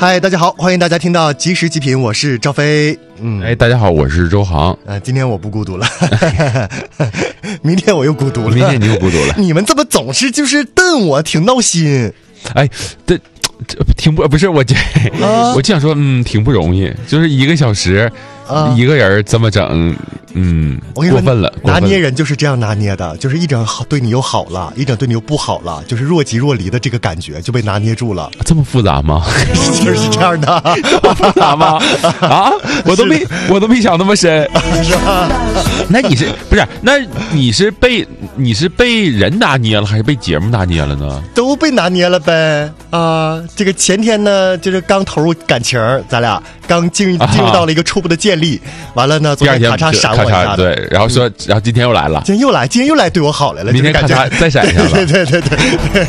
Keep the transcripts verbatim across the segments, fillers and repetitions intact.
嗨，大家好，欢迎大家听到即时极品，我是赵飞。 嗯，哎，大家好，我是周航。 呃，今天我不孤独了，明天我又孤独了。 明天你又孤独了。 你们怎么总是就是瞪我，挺闹心。 哎，这挺不不是我这，啊、我就想说，嗯，挺不容易，就是一个小时。啊、一个人这么整，嗯， 我跟你说， 过分了。 拿捏人就是这样拿捏的，就是一整好对你又好了，一整对你又不好了，就是若即若离的这个感觉就被拿捏住了。 这么复杂吗？ 就是这样的， 这么复杂吗？啊，我都没我都没想那么深， 是吧？ 那你是不是？那你是被你是被人拿捏了，还是被节目拿捏了呢？ 都被拿捏了呗。啊，这个前天呢，就是刚投入感情，咱俩刚进进入到了一个初步的建立。完了呢，昨天咔嚓闪我一下， 对，然后说，嗯、然后今天又来了， 今天又来，今天又来对我好来了， 明天咔嚓再闪一下了， 对对对对对。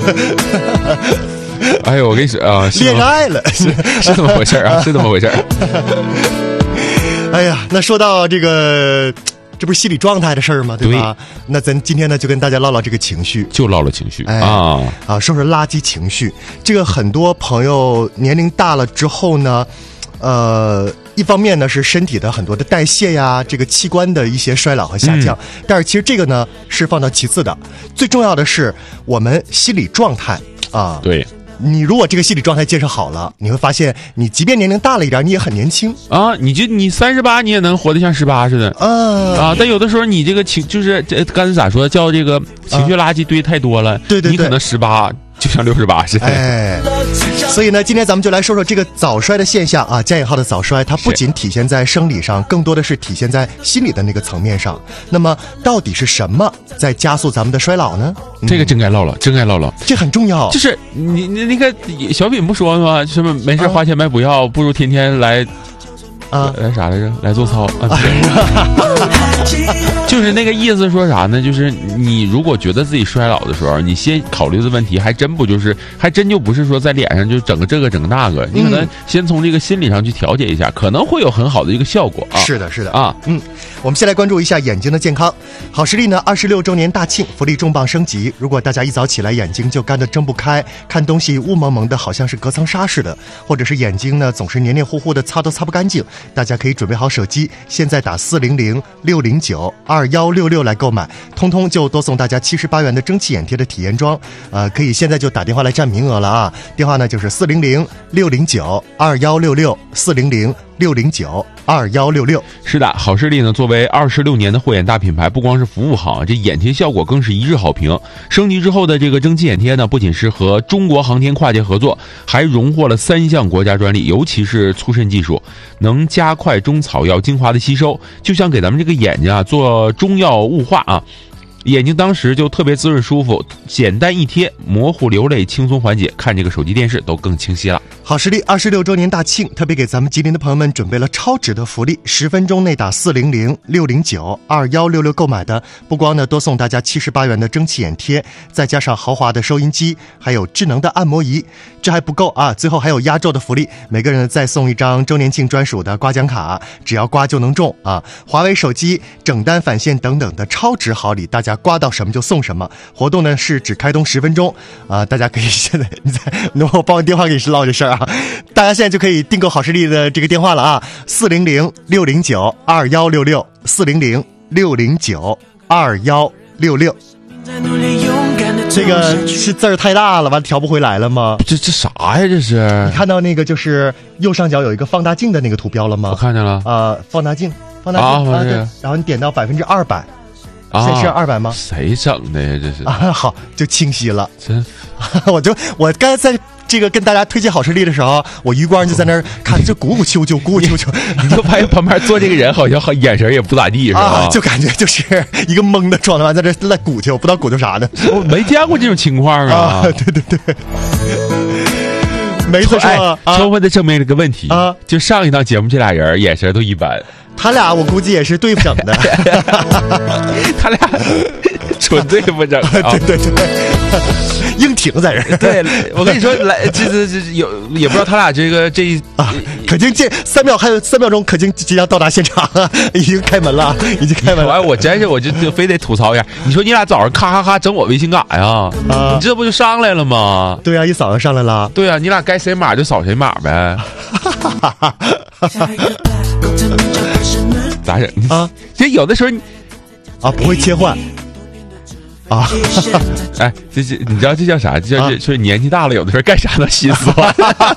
哎呦，我跟你说啊， 恋爱了， 是是怎么回事啊？是怎么回事？ 哎呀，那说到这个，这不是心理状态的事儿吗？对吧？对，那咱今天呢，就跟大家唠唠这个情绪， 就唠唠情绪、 哎、 啊啊，说说垃圾情绪。这个很多朋友年龄大了之后呢。呃，一方面呢是身体的很多的代谢呀，这个器官的一些衰老和下降，嗯、但是其实这个呢是放到其次的，最重要的是我们心理状态啊。 对， 你如果这个心理状态建设好了，你会发现你即便年龄大了一点，你也很年轻啊。你就你三十八，你也能活得像十八似的啊啊！但有的时候你这个情就是这刚才咋说叫这个情绪垃圾堆太多了，啊、 对对对， 你可能十八。就像六十八似的， 哎，所以呢，今天咱们就来说说这个早衰的现象啊。加引号的早衰，它不仅体现在生理上，更多的是体现在心理的那个层面上。那么，到底是什么在加速咱们的衰老呢？ 嗯、这个真该唠唠，真该唠唠， 这很重要。 就是你你那个小品不说吗？什么没事花钱买补药，啊、不如天天来。啊，来啥来着？来做操啊！就是那个意思，说啥呢？就是你如果觉得自己衰老的时候，你先考虑的问题，还真不就是，还真就不是说在脸上就整个这个整个那个，你可能先从这个心理上去调节一下，可能会有很好的一个效果啊。 是的，是的啊， 嗯，我们先来关注一下眼睛的健康。好视力呢，二十六周年大庆，福利重磅升级。如果大家一早起来眼睛就干得睁不开，看东西雾蒙蒙的，好像是隔层纱似的，或者是眼睛呢总是黏黏糊糊的，擦都擦不干净。大家可以准备好手机，现在打四零零六零九二幺六六来购买，通通就多送大家七十八元的蒸汽眼贴的体验装。呃，可以现在就打电话来占名额了啊！电话呢就是四零零六零九二幺六六四零零六零九二幺六六。 是的，好视力呢作为二十六年的护眼大品牌，不光是服务好，这眼贴效果更是一致好评。升级之后的这个蒸汽眼贴呢，不仅是和中国航天跨界合作，还荣获了三项国家专利，尤其是粗渗技术，能加快中草药精华的吸收，就像给咱们这个眼睛啊做中药雾化啊。眼睛当时就特别滋润舒服，简单一贴，模糊流泪轻松缓解，看这个手机电视都更清晰了。 好视力二十六周年大庆，特别给咱们吉林的朋友们准备了超值的福利，十分钟内打四零零六零九二幺六六购买的，不光呢多送大家七十八元的蒸汽眼贴，再加上豪华的收音机，还有智能的按摩仪。这还不够啊，最后还有压轴的福利，每个人再送一张周年庆专属的刮奖卡，只要刮就能中啊！华为手机、整单返现等等的超值好礼，大家刮到什么就送什么。活动呢是只开通十分钟啊，大家可以现在你再能我报个电话给你唠这事儿啊，大家现在就可以订购好视力的这个电话了啊，四零零六零九二幺六六四零零六零九二幺六六。这个是字儿太大了，完调不回来了吗？ 这这啥呀？这是？ 你看到那个就是右上角有一个放大镜的那个图标了吗？ 我看见了。啊、 呃，放大镜，放大镜啊，啊对，然后你点到百分之二百。现在是二百吗？ 谁整的呀？这是啊，好，就清晰了。 真， 我就我刚才在这个跟大家推荐好视力的时候，我余光就在那儿看，就鼓鼓秋秋，鼓鼓秋秋。 你就发现旁边坐这个人好像眼神也不咋地，是吧？ 啊，就感觉就是一个懵的状态，完在这在鼓秋，不知道鼓秋啥呢。 我没见过这种情况啊！ 啊对对对。没错说、 哎，充分的证明了个问题啊， 就上一档节目这俩人眼神都一般他俩我估计也是对不整的， 他俩纯对不整、啊， 对对对，硬挺在这儿。 对，我跟你说，来，这这这有也不知道他俩这个这啊，可经见三秒，还有三秒钟，可经即将到达现场，已经开门了，已经开门了。 哎，我真是我就就非得吐槽一下，你说你俩早上咔咔咔整我微信干啥呀？啊，你这不就上来了吗？ 对啊，一扫就上来了。 对啊，你俩该谁码就扫谁码呗。咋整啊？这有的时候你啊不会切换啊， 哎，这这你知道这叫啥？这叫这就是年纪大了，有的时候干啥都心酸。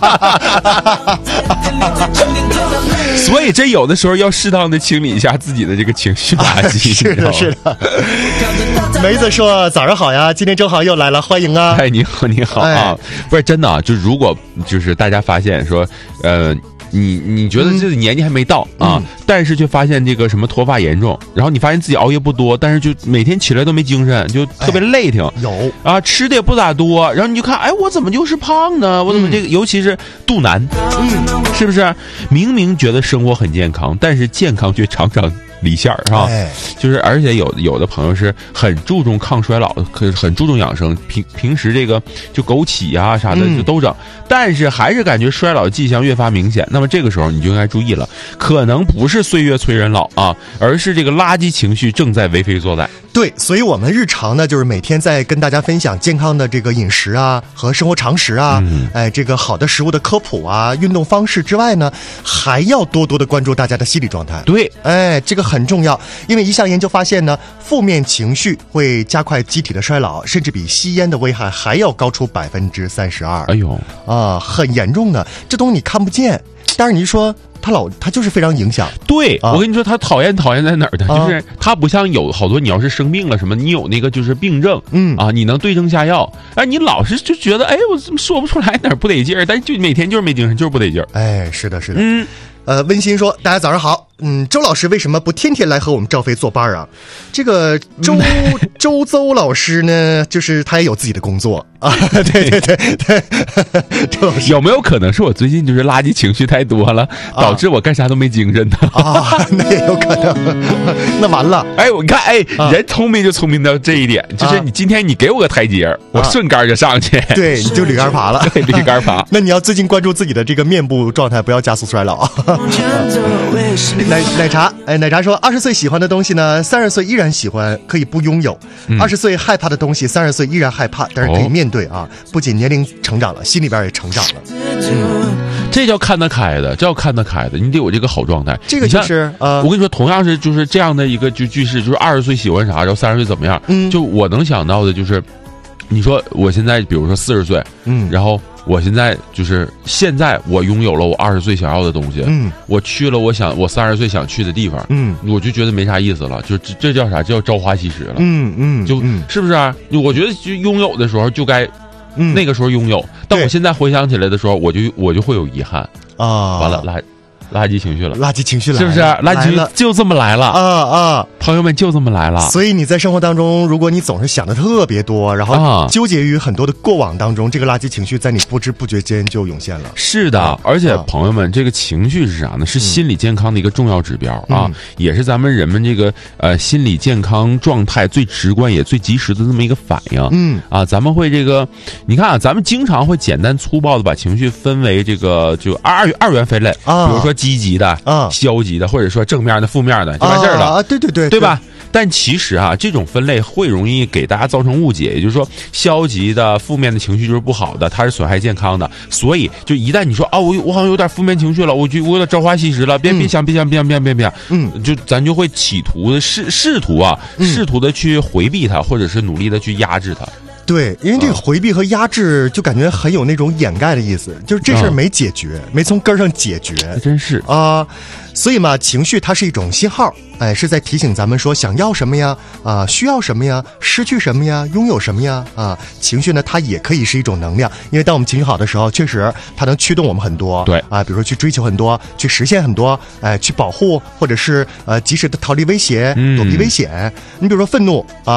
所以这有的时候要适当的清理一下自己的这个情绪垃圾。 是的，是的。梅子说：“早上好呀，今天正好又来了，欢迎啊！” 哎，你好，你好啊！哎、不是真的啊，就如果就是大家发现说，呃。你你觉得自己年纪还没到、嗯、啊，但是却发现这个什么脱发严重，然后你发现自己熬夜不多，但是就每天起来都没精神，就特别累挺。 哎、有啊，吃的也不咋多，然后你就看，哎，我怎么就是胖呢？我怎么这个，嗯、尤其是肚腩，嗯，是不是？明明觉得生活很健康，但是健康却常常离线儿，是吧？哎、就是而且有有的朋友是很注重抗衰老，可很注重养生，平平时这个就枸杞啊啥的就都整，嗯、但是还是感觉衰老迹象越发明显。那么这个时候你就应该注意了，可能不是岁月催人老啊，而是这个垃圾情绪正在为非作歹。 对，所以我们日常呢，就是每天在跟大家分享健康的这个饮食啊和生活常识啊，嗯、哎，这个好的食物的科普啊，运动方式之外呢，还要多多的关注大家的心理状态。 对， 哎，这个很重要，因为一项研究发现呢，负面情绪会加快机体的衰老，甚至比吸烟的危害还要高出百分之三十二。 哎呦， 啊，很严重的，这东西你看不见，但是你说。他老他就是非常影响。 对、啊、我跟你说，他讨厌讨厌在哪儿呢？啊、就是他不像有好多，你要是生病了什么，你有那个就是病症，嗯啊，你能对症下药。哎，你老是就觉得，哎，我怎么说不出来哪儿不得劲儿？但就每天就是没精神，就是不得劲儿。 哎，是的，是的，嗯。呃，温馨说：“大家早上好。嗯，周老师为什么不天天来和我们赵飞作伴啊？这个周周邹老师呢，就是他也有自己的工作啊。对对对对，周老师有没有可能是我最近就是垃圾情绪太多了，啊、导致我干啥都没精神呢？ 啊，那也有可能。那完了， 哎，我看，哎，啊、人聪明就聪明到这一点，就是你今天你给我个台阶，啊、我顺杆就上去， 对，你就驴杆爬了， 对，驴杆爬。 那你要最近关注自己的这个面部状态，不要加速衰老。”奶奶茶，哎，奶茶说，二十岁喜欢的东西呢，三十岁依然喜欢，可以不拥有；二十岁害怕的东西，三十岁依然害怕，但是可以面对啊。不仅年龄成长了，心里边也成长了。 嗯，这叫看得开的，这叫看得开的，你得有这个好状态。 这个就是呃， 我跟你说，同样是就是这样的一个就句式，就是二十岁喜欢啥，然后三十岁怎么样？嗯，就我能想到的就是，你说我现在比如说四十岁，嗯，然后。我现在就是现在，我拥有了我二十岁想要的东西，嗯，我去了我想我三十岁想去的地方，嗯，我就觉得没啥意思了，就这这叫啥？这叫朝花夕拾了，嗯嗯，就、嗯、是不是啊？我觉得就拥有的时候就该，嗯，那个时候拥有，但我现在回想起来的时候，我就我就会有遗憾啊，完了来。垃圾情绪了， 垃圾情绪来了， 是不是？垃圾情绪就这么来了啊啊！朋友们就这么来了。 所以你在生活当中，如果你总是想的特别多，然后纠结于很多的过往当中，这个垃圾情绪在你不知不觉间就涌现了。 是的，啊、而且朋友们，这个情绪是啥呢？是心理健康的一个重要指标、嗯、啊，也是咱们人们这个呃心理健康状态最直观也最及时的这么一个反应。嗯啊，咱们会这个，你看啊，咱们经常会简单粗暴的把情绪分为这个就二二元分类啊，比如说。积极的啊，消极的，或者说正面的、负面的，就完事儿了啊！对对对， 对吧？但其实啊，这种分类会容易给大家造成误解，也就是说，消极的、负面的情绪就是不好的，它是损害健康的。所以，就一旦你说啊，我我好像有点负面情绪了，我就我有点朝花夕拾了，别别想，别想，别想，别想，别想，嗯，就咱就会企图的试试图啊，试图的去回避它，或者是努力的去压制它。 对，因为这个回避和压制，就感觉很有那种掩盖的意思，就是这事儿没解决，嗯、没从根儿上解决， 真是啊、呃。所以嘛，情绪它是一种信号，哎，是在提醒咱们说想要什么呀，啊、呃，需要什么呀，失去什么呀，拥有什么呀，啊，情绪呢，它也可以是一种能量，因为当我们情绪好的时候，确实它能驱动我们很多， 对啊，比如说去追求很多，去实现很多，哎，去保护或者是呃及时的逃离威胁，躲避危险。嗯、你比如说愤怒啊。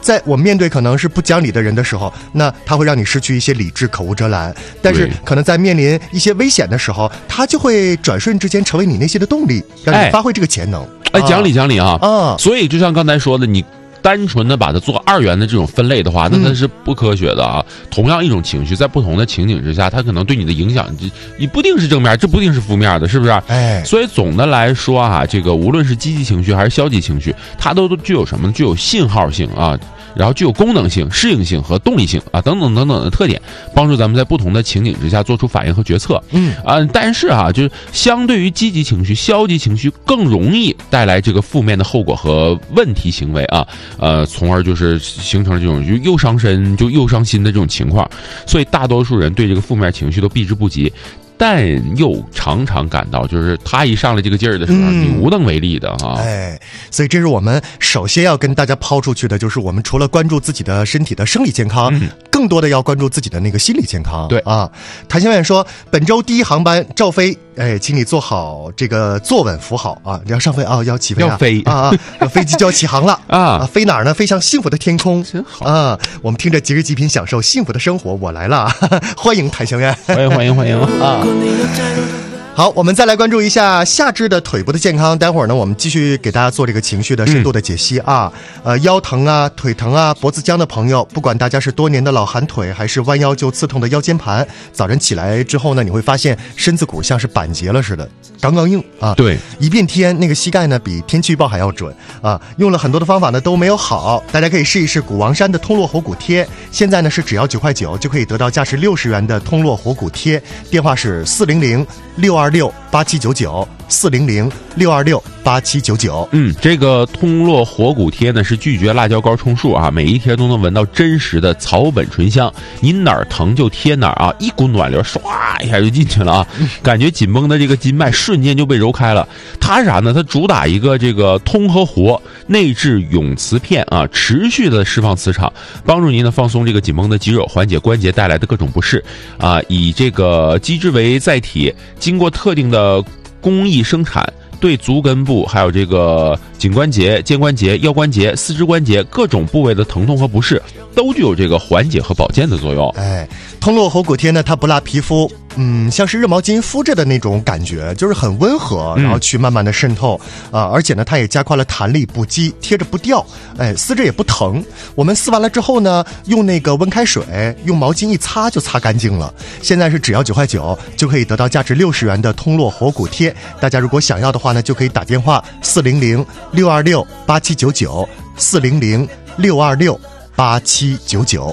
在我面对可能是不讲理的人的时候，那他会让你失去一些理智，口无遮拦。但是可能在面临一些危险的时候，他就会转瞬之间成为你内心的动力，让你发挥这个潜能。 哎，讲理讲理啊！ 啊， 所以就像刚才说的，你单纯的把它做二元的这种分类的话，那它是不科学的啊。嗯、同样一种情绪，在不同的情景之下，它可能对你的影响，你不定是正面，这不定是负面的，是不是？ 哎， 所以总的来说啊，这个无论是积极情绪还是消极情绪，它都都具有什么呢？具有信号性啊。然后具有功能性、适应性和动力性啊等等等等的特点，帮助咱们在不同的情景之下做出反应和决策。 嗯啊，但是啊，就是相对于积极情绪，消极情绪更容易带来这个负面的后果和问题行为啊，呃，从而就是形成了这种就又伤身就又伤心的这种情况。所以大多数人对这个负面情绪都避之不及。但又常常感到，就是他一上来这个劲儿的时候，嗯、你无能为力的啊！ 哎，所以这是我们首先要跟大家抛出去的，就是我们除了关注自己的身体的生理健康，嗯、更多的要关注自己的那个心理健康。 对啊，谭先生说，本周第一航班赵飞，哎，请你坐好这个坐稳扶好啊！你要上飞啊，要起飞啊！ 要飞啊啊！飞机就要起航了啊啊！飞哪儿呢？飞向幸福的天空， 真好啊！我们听着即日极品，享受幸福的生活。我来了，欢迎谭先生， 欢迎欢迎欢迎啊！ 好，我们再来关注一下下肢的腿部的健康。待会儿呢，我们继续给大家做这个情绪的深度的解析啊。嗯、呃，腰疼啊、腿疼啊、脖子僵的朋友，不管大家是多年的老寒腿，还是弯腰就刺痛的腰间盘，早晨起来之后呢，你会发现身子骨像是板结了似的，刚刚硬啊。 对， 一变天，那个膝盖呢比天气预报还要准啊。用了很多的方法呢都没有好，大家可以试一试古王山的通络活骨贴。现在呢是只要九块九就可以得到价值六十元的通络活骨贴，电话是四零零六二六八七九九四零零六二六八七九九。 嗯，这个通络活骨贴呢是拒绝辣椒膏充数啊，每一贴都能闻到真实的草本醇香，你哪儿疼就贴哪儿啊，一股暖流唰一下就进去了啊，感觉紧绷的这个筋脉瞬间就被揉开了。它是啥呢？它主打一个这个通和活，内置永磁片啊，持续的释放磁场，帮助您呢放松这个紧绷的肌肉，缓解关节带来的各种不适啊。以这个基质为载体，经过特定的工艺生产，对足根部还有这个颈关节、肩关节、腰关节、四肢关节各种部位的疼痛和不适，都具有这个缓解和保健的作用。 哎，通络活骨贴呢，它不辣皮肤，嗯，像是热毛巾敷着的那种感觉，就是很温和，然后去慢慢的渗透啊、呃，而且呢，它也加快了弹力，不激，贴着不掉，哎，撕着也不疼。我们撕完了之后呢，用那个温开水，用毛巾一擦就擦干净了。现在是只要九块九就可以得到价值六十元的通络活骨贴。大家如果想要的话呢，就可以打电话四零零六二六八七九九四零零六二六八七九九。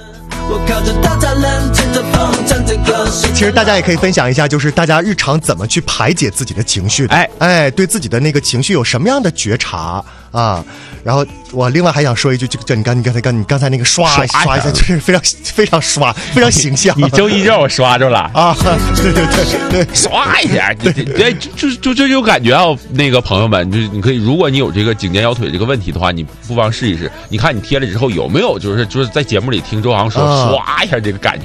其实大家也可以分享一下，就是大家日常怎么去排解自己的情绪的。 哎哎，对自己的那个情绪有什么样的觉察啊？然后我另外还想说一句，就就你刚你刚才刚你刚才那个刷刷一下，就是非常非常刷，非常形象。 你周一让我刷着了啊！对对对对， 刷一下，对对，就就就有感觉啊！那个朋友们，就你可以，如果你有这个颈肩腰腿这个问题的话，你不妨试一试。你看你贴了之后有没有，就是就是在节目里听周航说刷一下这个感觉。